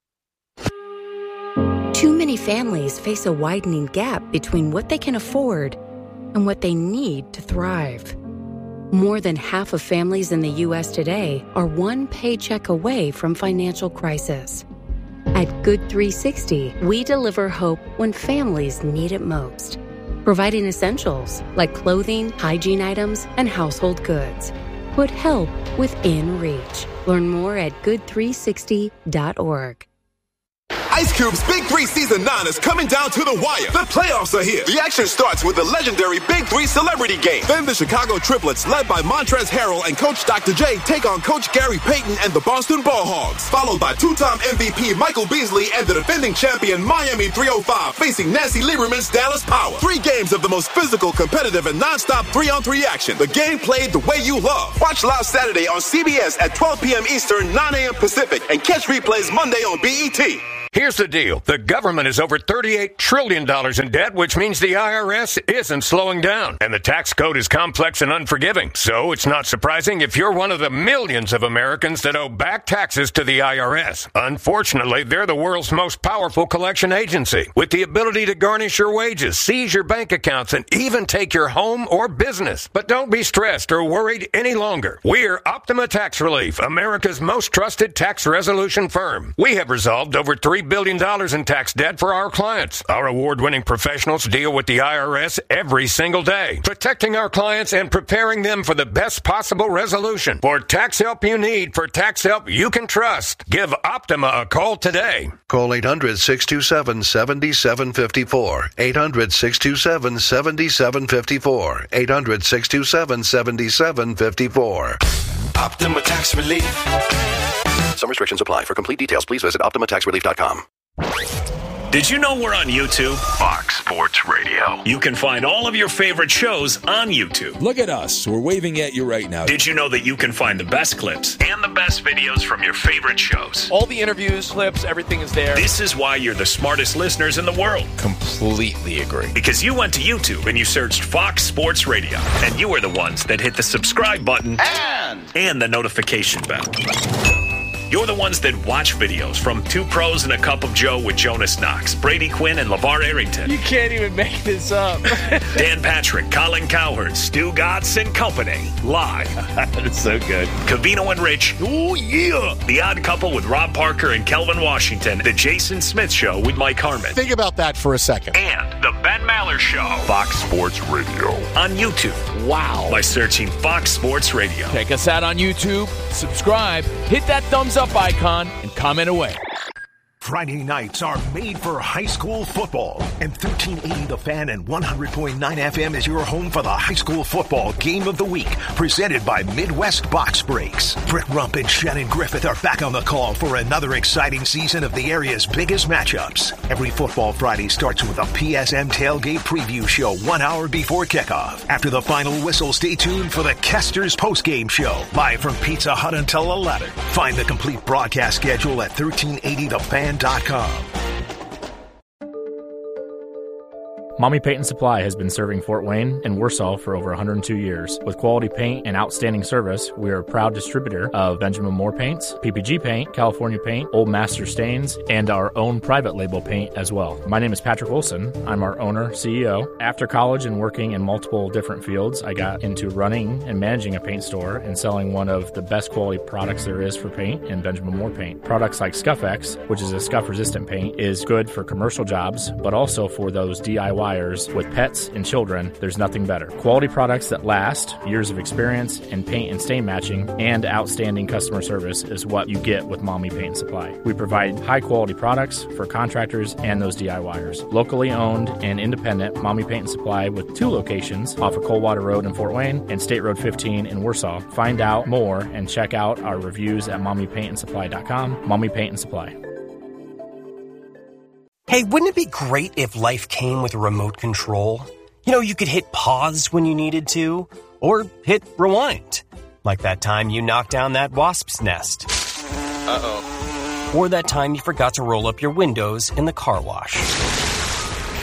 Too many families face a widening gap between what they can afford and what they need to thrive. More than half of families in the U.S. today are one paycheck away from financial crisis. At Good 360, we deliver hope when families need it most, providing essentials like clothing, hygiene items, and household goods. Put help within reach. Learn more at good360.org. Ice Cube's Big 3 Season 9 is coming down to the wire. The playoffs are here. The action starts with the legendary Big 3 Celebrity Game. Then the Chicago Triplets, led by Montrezl Harrell and Coach Dr. J, take on Coach Gary Payton and the Boston Ball Hogs. Followed by two-time MVP Michael Beasley and the defending champion Miami 305 facing Nancy Lieberman's Dallas Power. 3 games of the most physical, competitive, and non-stop 3-on-3 action. The game played the way you love. Watch live Saturday on CBS at 12 p.m. Eastern, 9 a.m. Pacific, and catch replays Monday on BET. Here's the deal. The government is over $38 trillion in debt, which means the IRS isn't slowing down. And the tax code is complex and unforgiving. So it's not surprising if you're one of the millions of Americans that owe back taxes to the IRS. Unfortunately, they're the world's most powerful collection agency, with the ability to garnish your wages, seize your bank accounts, and even take your home or business. But don't be stressed or worried any longer. We're Optima Tax Relief, America's most trusted tax resolution firm. We have resolved over $3 billion in tax debt for our clients. Our award-winning professionals deal with the IRS every single day, protecting our clients and preparing them for the best possible resolution. For tax help you need, for tax help you can trust, give Optima a call today. Call 800-627-7754. 800-627-7754. 800-627-7754. Optima Tax Relief. Some restrictions apply. For complete details, please visit OptimaTaxRelief.com. Did you know we're on YouTube? Fox Sports Radio. You can find all of your favorite shows on YouTube. Look at us. We're waving at you right now. Did you know that you can find the best clips and the best videos from your favorite shows? All the interviews, clips, everything is there. This is why you're the smartest listeners in the world. Completely agree. Because you went to YouTube and you searched Fox Sports Radio, and you are the ones that hit the subscribe button and the notification bell. You're the ones that watch videos from Two Pros and a Cup of Joe with Jonas Knox, Brady Quinn, and LeVar Arrington. You can't even make this up. Dan Patrick, Colin Cowherd, Stu Gatz and Company. Live. That's so good. Covino and Rich. Oh, yeah. The Odd Couple with Rob Parker and Kelvin Washington. The Jason Smith Show with Mike Harmon. Think about that for a second. And the Ben Maller Show. Fox Sports Radio. On YouTube. Wow. By searching Fox Sports Radio. Check us out on YouTube. Subscribe. Hit that thumbs up icon and comment away. Friday nights are made for high school football, and 1380 The Fan and 100.9 FM is your home for the high school football game of the week, presented by Midwest Box Breaks. Britt Rump and Shannon Griffith are back on the call for another exciting season of the area's biggest matchups. Every football Friday starts with a PSM tailgate preview show 1 hour before kickoff. After the final whistle, stay tuned for the Kesters postgame show, live from Pizza Hut until 11. Find the complete broadcast schedule at 1380thefan.com. Mommy Paint and Supply has been serving Fort Wayne and Warsaw for over 102 years. With quality paint and outstanding service, we are a proud distributor of Benjamin Moore paints, PPG paint, California paint, Old Master stains, and our own private label paint as well. My name is Patrick Wilson. I'm our owner, CEO. After college and working in multiple different fields, I got into running and managing a paint store and selling one of the best quality products there is for paint in Benjamin Moore paint. Products like Scuff-X, which is a scuff-resistant paint, is good for commercial jobs, but also for those DIY with pets and children. There's nothing better. Quality products that last, years of experience in paint and stain matching, and outstanding customer service is what you get with Mommy Paint and Supply. We provide high quality products for contractors and those DIYers. Locally owned and independent, Mommy Paint and Supply with 2 locations off of Coldwater Road in Fort Wayne and State Road 15 in Warsaw. Find out more and check out our reviews at mommypaintandsupply.com. Mommy Paint and Supply. Hey, wouldn't it be great if life came with a remote control? You know, you could hit pause when you needed to, or hit rewind. Like that time you knocked down that wasp's nest. Uh-oh. Or that time you forgot to roll up your windows in the car wash.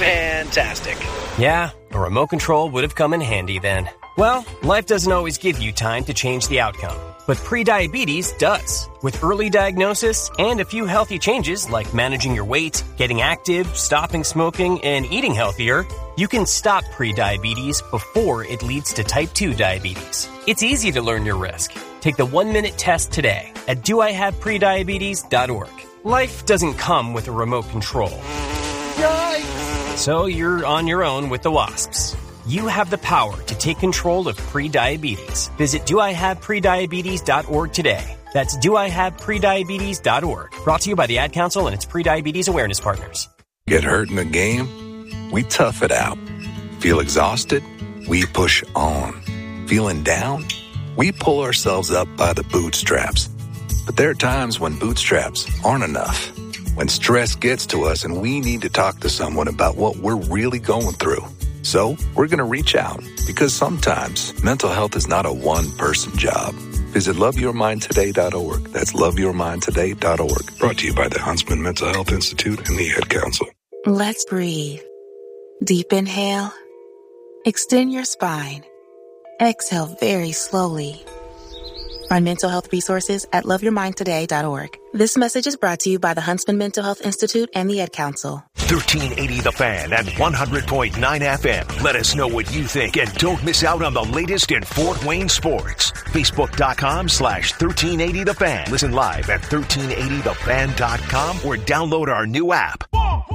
Fantastic. Yeah, a remote control would have come in handy then. Well, life doesn't always give you time to change the outcome, but prediabetes does. With early diagnosis and a few healthy changes like managing your weight, getting active, stopping smoking, and eating healthier, you can stop prediabetes before it leads to type 2 diabetes. It's easy to learn your risk. Take the 1-minute test today at doihaveprediabetes.org. Life doesn't come with a remote control. Yikes! So you're on your own with the wasps. You have the power to take control of prediabetes. Visit doihaveprediabetes.org today. That's doihaveprediabetes.org. Brought to you by the Ad Council and its Prediabetes Awareness Partners. Get hurt in a game? We tough it out. Feel exhausted? We push on. Feeling down? We pull ourselves up by the bootstraps. But there are times when bootstraps aren't enough. When stress gets to us and we need to talk to someone about what we're really going through. So we're going to reach out because sometimes mental health is not a one-person job. Visit loveyourmindtoday.org. That's loveyourmindtoday.org. Brought to you by the Huntsman Mental Health Institute and the Ad Council. Let's breathe. Deep inhale. Extend your spine. Exhale very slowly. Find mental health resources at loveyourmindtoday.org. This message is brought to you by the Huntsman Mental Health Institute and the Ad Council. 1380 The Fan and 100.9 FM. Let us know what you think and don't miss out on the latest in Fort Wayne sports. Facebook.com/1380 The Fan. Listen live at 1380thefan.com or download our new app.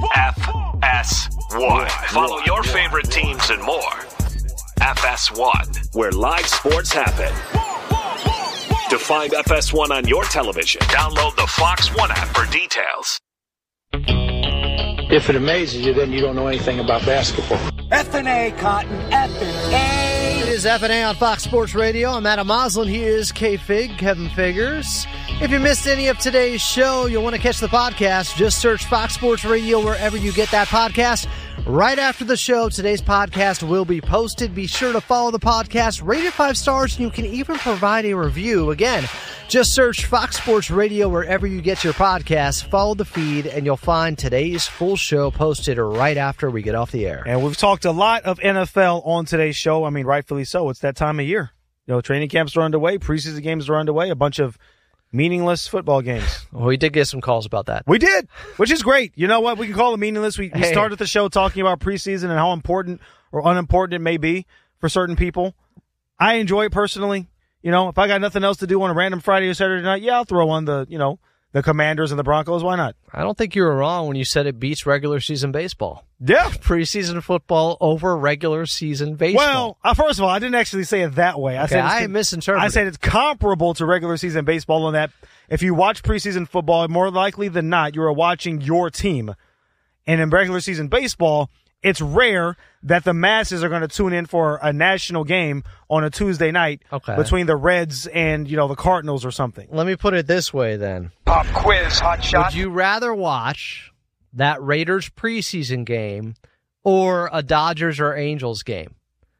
FS1. Follow your favorite teams and more. FS1, where live sports happen. To find FS1 on your television, download the Fox One app for details. If it amazes you, then you don't know anything about basketball. F&A, Cotton, F&A. It is F&A on Fox Sports Radio. I'm Adam Moslin. He is K-Fig, Kevin Figures. If you missed any of today's show, you'll want to catch the podcast. Just search Fox Sports Radio wherever you get that podcast. Right after the show, today's podcast will be posted. Be sure to follow the podcast, rate it 5 stars, and you can even provide a review. Again, just search Fox Sports Radio wherever you get your podcasts. Follow the feed, and you'll find today's full show posted right after we get off the air. And we've talked a lot of NFL on today's show. I mean, rightfully so. It's that time of year. You know, training camps are underway. Preseason games are underway. A bunch of meaningless football games. Well, we did get some calls about that. We did, which is great. You know what? We can call it meaningless. We started the show talking about preseason and how important or unimportant it may be for certain people. I enjoy it personally. You know, if I got nothing else to do on a random Friday or Saturday night, yeah, I'll throw on the Commanders and the Broncos. Why not? I don't think you were wrong when you said it beats regular season baseball. Yeah. Preseason football over regular season baseball. Well, first of all, I didn't actually say it that way. I misinterpreted. I said it's comparable to regular season baseball in that if you watch preseason football, more likely than not, you are watching your team. And in regular season baseball, it's rare that the masses are going to tune in for a national game on a Tuesday night between the Reds and, the Cardinals or something. Let me put it this way then. Pop quiz, hot shot. Would you rather watch that Raiders preseason game or a Dodgers or Angels game?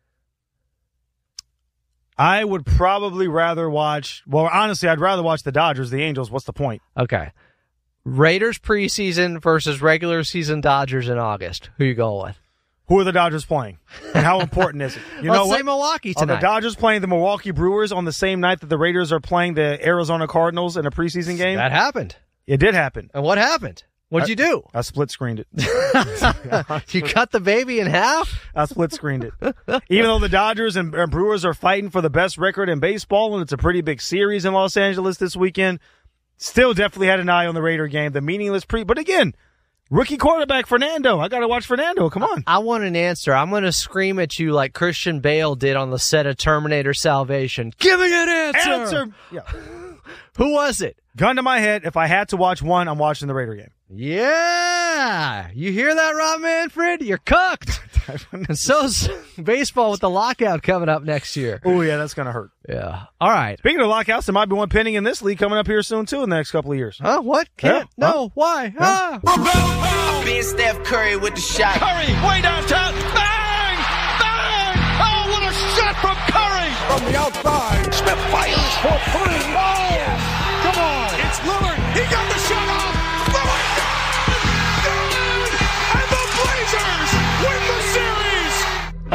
I would probably rather watch, honestly, I'd rather watch the Dodgers, the Angels. What's the point? Okay. Raiders preseason versus regular season Dodgers in August. Who you going with? Who are the Dodgers playing? And how important is it? Let's say Milwaukee tonight. Are the Dodgers playing the Milwaukee Brewers on the same night that the Raiders are playing the Arizona Cardinals in a preseason game? That happened. It did happen. And what happened? What'd you do? I split screened it. You cut the baby in half? I split screened it. Even though the Dodgers and Brewers are fighting for the best record in baseball, and it's a pretty big series in Los Angeles this weekend, still definitely had an eye on the Raider game, the meaningless but again, rookie quarterback Fernando. I got to watch Fernando. Come on. I want an answer. I'm going to scream at you like Christian Bale did on the set of Terminator Salvation. Give me an answer. Yeah. Who was it? Gun to my head. If I had to watch one, I'm watching the Raider game. Yeah. You hear that, Rob Manfred? You're cooked. And so's baseball with the lockout coming up next year. Oh, yeah, that's going to hurt. Yeah. All right. Speaking of lockouts, there might be one pending in this league coming up here soon, too, in the next couple of years. Huh? What? Can't? Yeah. No. Why? Huh? Ah. Ben Steph Curry with the shot. Curry, way downtown. Bang! Bang! Oh, what a shot from Curry! From the outside, Smith fires for 3. Oh! Yes. Come on. It's Lillard. He got the shot off. Lillard! Good! And the Blazers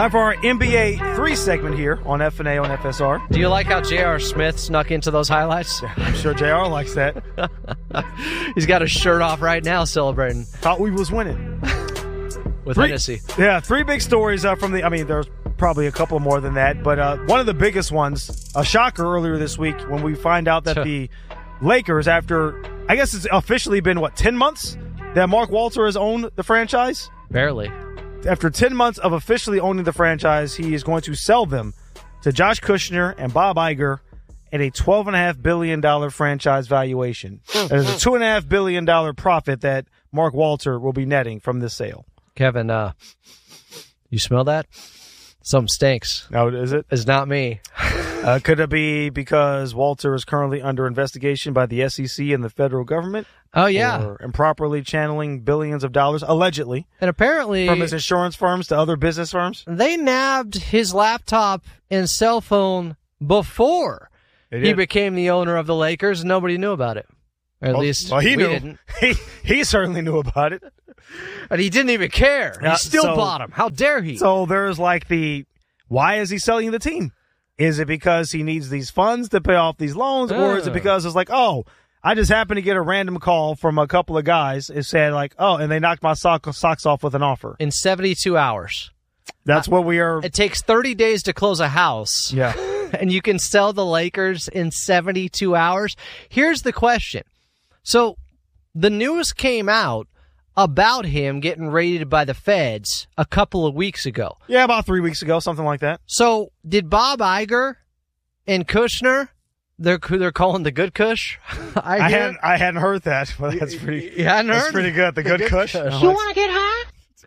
Time for our NBA 3 segment here on FNA on FSR. Do you like how J.R. Smith snuck into those highlights? Yeah, I'm sure J.R. likes that. He's got his shirt off right now celebrating. Thought we was winning. With Hennessy. Yeah, 3 big stories from the, there's probably a couple more than that, but one of the biggest ones, a shocker earlier this week when we find out that the Lakers, after, I guess it's officially been, 10 months that Mark Walter has owned the franchise? Barely. After 10 months of officially owning the franchise, he is going to sell them to Josh Kushner and Bob Iger at a $12.5 billion franchise valuation. That is a $2.5 billion profit that Mark Walter will be netting from this sale. Kevin, you smell that? Something stinks. No, is it? It's not me. Could it be because Walter is currently under investigation by the SEC and the federal government? Oh, yeah. For improperly channeling billions of dollars, allegedly. And apparently, from his insurance firms to other business firms? They nabbed his laptop and cell phone before he became the owner of the Lakers, and nobody knew about it. Or at least he we knew. Didn't. He certainly knew about it. But he didn't even care. He still bought him. How dare he? So there's why is he selling the team? Is it because he needs these funds to pay off these loans? Or is it because it's I just happened to get a random call from a couple of guys. It said and they knocked my socks off with an offer. In 72 hours. That's what we are. It takes 30 days to close a house. Yeah. And you can sell the Lakers in 72 hours. Here's the question. So the news came out about him getting raided by the feds a couple of weeks ago. Yeah, about 3 weeks ago, something like that. So did Bob Iger and Kushner, they're calling the good Kush? I hadn't heard that, but that's pretty. You hadn't heard? That's pretty good. The good Kush. You want to get high?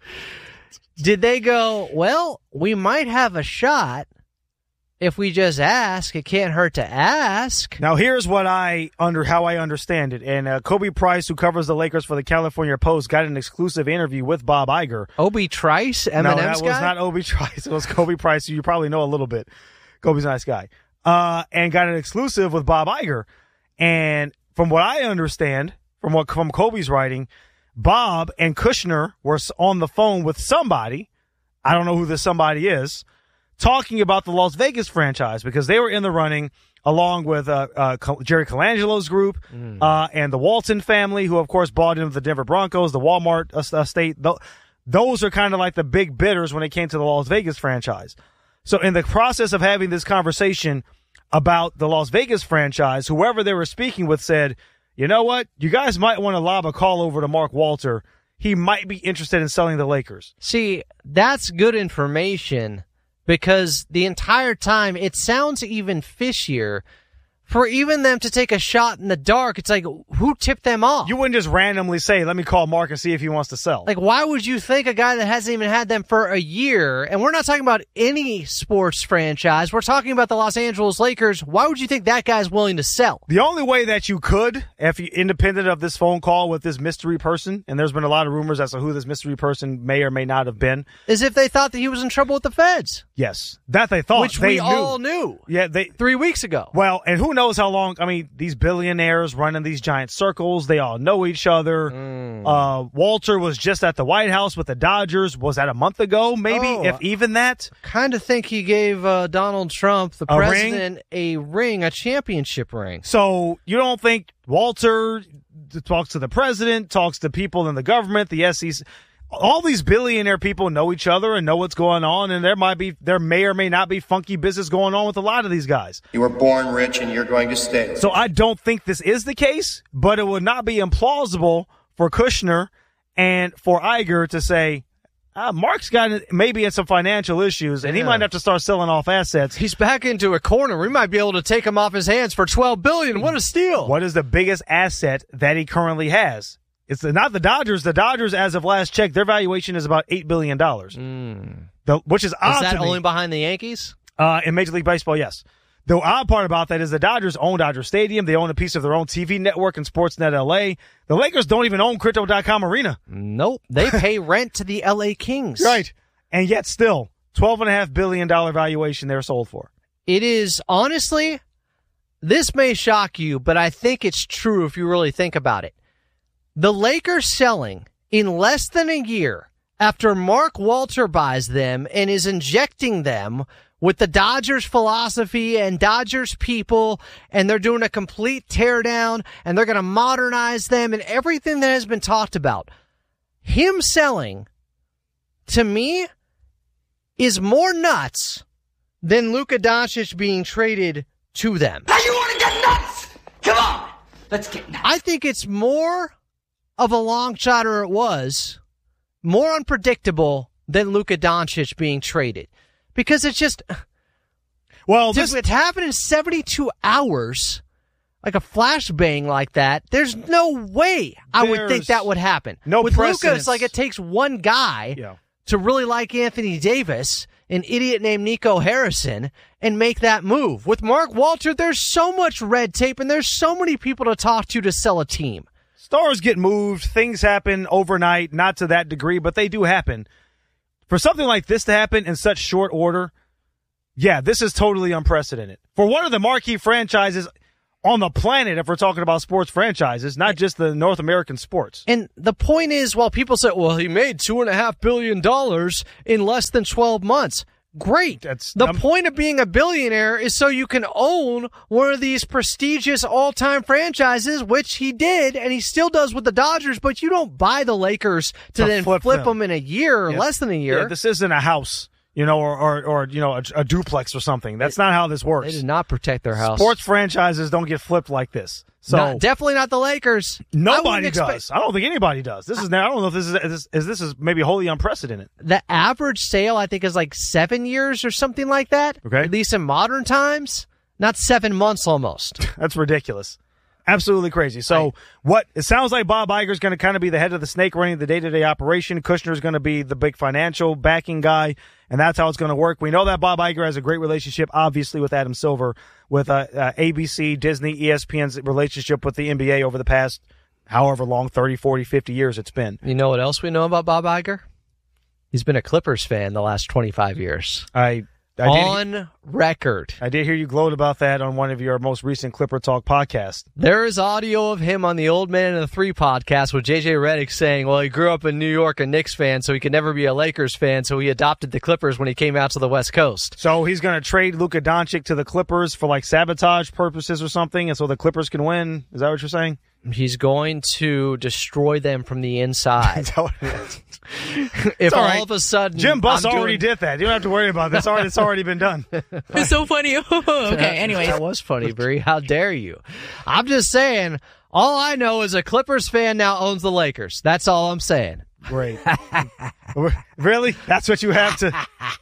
Did they go, well, we might have a shot if we just ask? It can't hurt to ask. Now, here's what how I understand it. And Kobe Price, who covers the Lakers for the California Post, got an exclusive interview with Bob Iger. Obi Trice, Eminem's No, that guy? was not Obi Trice. It was Kobe Price, who you probably know a little bit. Kobe's a nice guy. And got an exclusive with Bob Iger. And from what I understand, from Kobe's writing, Bob and Kushner were on the phone with somebody. I don't know who this somebody is. Talking about the Las Vegas franchise because they were in the running along with Jerry Colangelo's group and the Walton family, who, of course, bought into the Denver Broncos, the Walmart estate. Those are kind of like the big bidders when it came to the Las Vegas franchise. So in the process of having this conversation about the Las Vegas franchise, whoever they were speaking with said, you know what? You guys might want to lob a call over to Mark Walter. He might be interested in selling the Lakers. See, that's good information. Because the entire time, it sounds even fishier for even them to take a shot in the dark. It's like, who tipped them off? You wouldn't just randomly say, let me call Mark and see if he wants to sell. Like, why would you think a guy that hasn't even had them for a year, and we're not talking about any sports franchise, we're talking about the Los Angeles Lakers, why would you think that guy's willing to sell? The only way that you could, if you, independent of this phone call with this mystery person, and there's been a lot of rumors as to who this mystery person may or may not have been, is if they thought that he was in trouble with the feds. Yes, that they thought. Which we all knew. Yeah, 3 weeks ago. Well, and who knows how long, these billionaires running these giant circles, they all know each other. Walter was just at the White House with the Dodgers. Was that a month ago, maybe, if even that? Kind of think he gave Donald Trump, the president, a ring, a championship ring. So you don't think Walter talks to the president, talks to people in the government, the SEC? All these billionaire people know each other and know what's going on, and there may or may not be funky business going on with a lot of these guys. You were born rich and you're going to stay. So I don't think this is the case, but it would not be implausible for Kushner and for Iger to say, Mark's got maybe in some financial issues, and he might have to start selling off assets. He's back into a corner. We might be able to take him off his hands for $12 billion. What a steal. What is the biggest asset that he currently has? It's not the Dodgers. The Dodgers, as of last check, their valuation is about $8 billion. Which is odd. Is that to me. only behind the Yankees? In Major League Baseball, yes. The odd part about that is the Dodgers own Dodger Stadium. They own a piece of their own TV network and Sportsnet LA. The Lakers don't even own Crypto.com Arena. Nope. They pay rent to the LA Kings. Right. And yet still, $12.5 billion valuation they're sold for. It is, honestly, this may shock you, but I think it's true if you really think about it. The Lakers selling in less than a year after Mark Walter buys them and is injecting them with the Dodgers philosophy and Dodgers people, and they're doing a complete teardown, and they're going to modernize them and everything that has been talked about. Him selling, to me, is more nuts than Luka Doncic being traded to them. Now you want to get nuts? Come on, let's get nuts. I think it's more of a long shot, or it was more unpredictable than Luka Doncic being traded. Because it's just, it happened in 72 hours, like a flashbang like that. There's no way I would think that would happen. No With Luka, precedence. it's like it takes one guy to really like Anthony Davis, an idiot named Nico Harrison, and make that move. With Mark Walter, there's so much red tape, and there's so many people to talk to sell a team. Stars get moved. Things happen overnight, not to that degree, but they do happen. For something like this to happen in such short order, yeah, this is totally unprecedented. For one of the marquee franchises on the planet, if we're talking about sports franchises, not just the North American sports. And the point is, while people say, well, he made $2.5 billion in less than 12 months. Great. The point of being a billionaire is so you can own one of these prestigious all-time franchises, which he did, and he still does with the Dodgers, but you don't buy the Lakers to then flip them in a year or less than a year. Yeah, this isn't a house, or a duplex or something. That's not how this works. They did not protect their house. Sports franchises don't get flipped like this. So definitely not the Lakers. Nobody does. I don't think anybody does. I don't know if this is maybe wholly unprecedented. The average sale, I think, is like 7 years or something like that. Okay. At least in modern times. Not 7 months almost. That's ridiculous. Absolutely crazy. So it sounds like Bob Iger is going to kind of be the head of the snake running the day-to-day operation. Kushner is going to be the big financial backing guy, and that's how it's going to work. We know that Bob Iger has a great relationship, obviously, with Adam Silver, with ABC, Disney, ESPN's relationship with the NBA over the past however long, 30, 40, 50 years it's been. You know what else we know about Bob Iger? He's been a Clippers fan the last 25 years. On record. I did hear you gloat about that on one of your most recent Clipper Talk podcasts. There is audio of him on the Old Man and the Three podcast with J.J. Redick saying, well, he grew up in New York, a Knicks fan, so he could never be a Lakers fan, so he adopted the Clippers when he came out to the West Coast. So he's going to trade Luka Doncic to the Clippers for like sabotage purposes or something, and so the Clippers can win? Is that what you're saying? He's going to destroy them from the inside. If all of a sudden Jim Buss already did that. You don't have to worry about this. It's already been done. It's so funny. Okay, anyways. That was funny, Bree. How dare you? I'm just saying, all I know is a Clippers fan now owns the Lakers. That's all I'm saying. Great. Really? That's what you have to...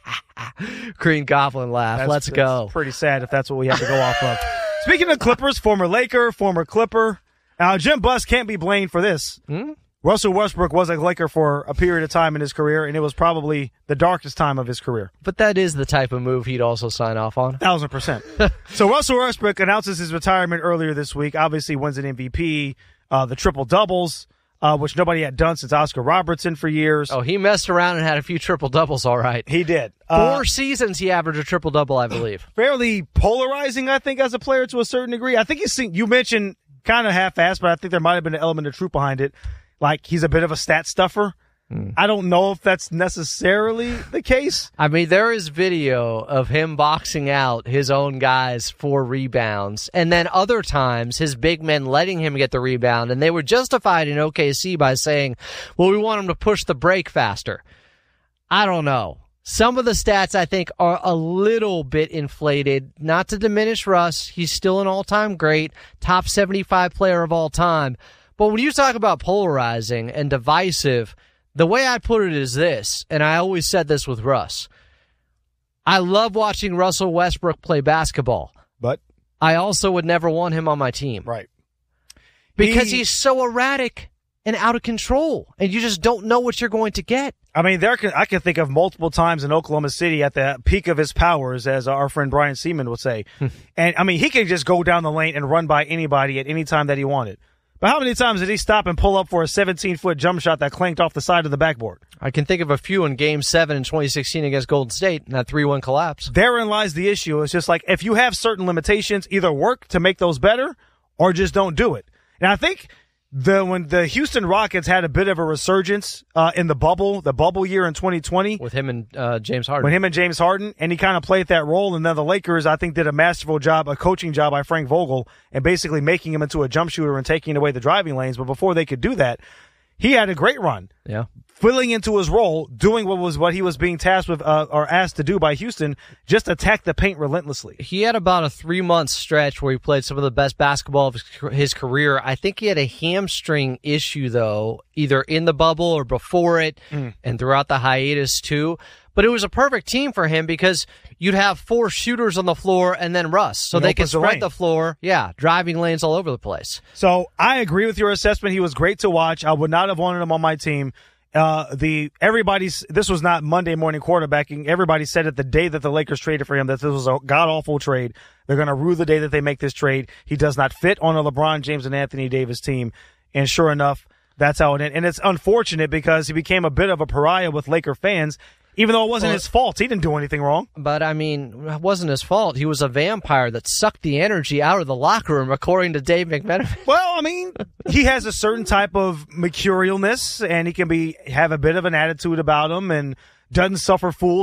Green Goblin laugh. Let's go. Pretty sad if that's what we have to go off of. Speaking of Clippers, former Laker, former Clipper. Now, Jim Buss can't be blamed for this. Russell Westbrook was a Laker for a period of time in his career, and it was probably the darkest time of his career. But that is the type of move he'd also sign off on. 1,000%. So Russell Westbrook announces his retirement earlier this week, obviously wins an MVP, the triple-doubles, which nobody had done since Oscar Robertson for years. Oh, he messed around and had a few triple-doubles, all right. He did. 4 seasons he averaged a triple-double, I believe. Fairly polarizing, I think, as a player to a certain degree. I think you mentioned kind of half-assed, but I think there might have been an element of truth behind it. Like, he's a bit of a stat stuffer. I don't know if that's necessarily the case. I mean, there is video of him boxing out his own guys for rebounds, and then other times his big men letting him get the rebound, and they were justified in OKC by saying, well, we want him to push the break faster. I don't know. Some of the stats, I think, are a little bit inflated. Not to diminish Russ. He's still an all-time great, top 75 player of all time. But when you talk about polarizing and divisive, the way I put it is this, and I always said this with Russ. I love watching Russell Westbrook play basketball. But I also would never want him on my team. Right. Because he's so erratic and out of control, and you just don't know what you're going to get. I mean, I can think of multiple times in Oklahoma City at the peak of his powers, as our friend Brian Seaman would say. And, I mean, he can just go down the lane and run by anybody at any time that he wanted. But how many times did he stop and pull up for a 17-foot jump shot that clanked off the side of the backboard? I can think of a few in Game 7 in 2016 against Golden State, and that 3-1 collapse. Therein lies the issue. It's just like, if you have certain limitations, either work to make those better or just don't do it. And I think when the Houston Rockets had a bit of a resurgence in the bubble year in 2020. With him and James Harden. With him and James Harden, and he kind of played that role. And then the Lakers, I think, did a masterful job, a coaching job by Frank Vogel, and basically making him into a jump shooter and taking away the driving lanes. But before they could do that, he had a great run. Yeah. Filling into his role, doing what he was being tasked with or asked to do by Houston, just attack the paint relentlessly. He had about a 3-month stretch where he played some of the best basketball of his career. I think he had a hamstring issue, though, either in the bubble or before it, and throughout the hiatus, too. But it was a perfect team for him because you'd have 4 shooters on the floor and then Russ. So they could spread the floor. Yeah, driving lanes all over the place. So I agree with your assessment. He was great to watch. I would not have wanted him on my team. This was not Monday morning quarterbacking. Everybody said it the day that the Lakers traded for him that this was a god-awful trade. They're going to rue the day that they make this trade. He does not fit on a LeBron James and Anthony Davis team. And sure enough, that's how it ended. And it's unfortunate because he became a bit of a pariah with Laker fans. Even though it wasn't his fault. He didn't do anything wrong. But, I mean, it wasn't his fault. He was a vampire that sucked the energy out of the locker room, according to Dave McMenamin. Well, I mean, he has a certain type of mercurialness, and he can have a bit of an attitude about him and doesn't suffer fools.